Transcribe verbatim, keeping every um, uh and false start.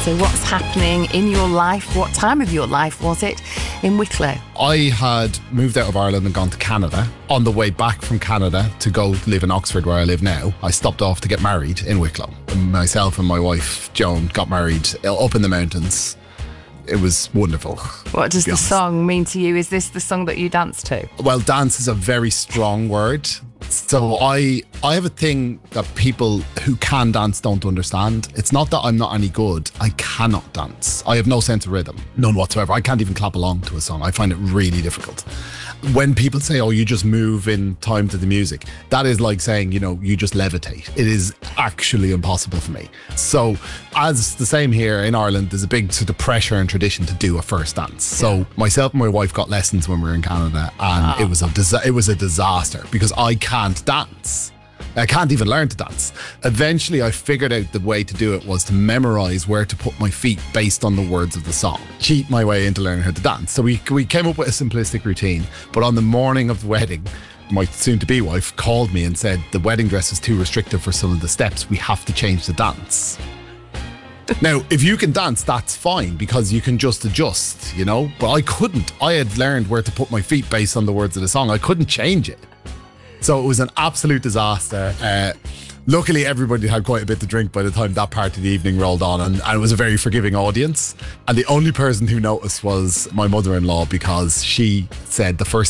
So what's happening in your life? What time of your life was it in Wicklow? I had moved out of Ireland and gone to Canada. On the way back from Canada to go live in Oxford, where I live now, I stopped off to get married in Wicklow. Myself and my wife, Joan, got married up in the mountains. It was wonderful. What does the honest. song mean to you? Is this the song that you dance to? Well, dance is a very strong word. So I I have a thing that people who can dance don't understand. It's not that I'm not any good. I cannot dance. I have no sense of rhythm. None whatsoever. I can't even clap along to a song. I find it really difficult. When people say, oh, you just move in time to the music, that is like saying, you know, you just levitate. It is actually impossible for me. So as the same here in Ireland, there's a big sort of pressure and tradition to do a first dance. So Yeah. myself and my wife got lessons when we were in Canada, and it was a disa- it was a disaster because I can't dance. I can't even learn to dance. Eventually, I figured out the way to do it was to memorize where to put my feet based on the words of the song. Cheat my way into learning how to dance. So we we came up with a simplistic routine. But on the morning of the wedding, my soon-to-be wife called me and said the wedding dress is too restrictive for some of the steps. We have to change the dance. Now, if you can dance, that's fine because you can just adjust, you know? But I couldn't. I had learned where to put my feet based on the words of the song. I couldn't change it. So it was an absolute disaster. Uh, luckily, everybody had quite a bit to drink by the time that part of the evening rolled on, and, and it was a very forgiving audience. And the only person who noticed was my mother-in-law, because she said the first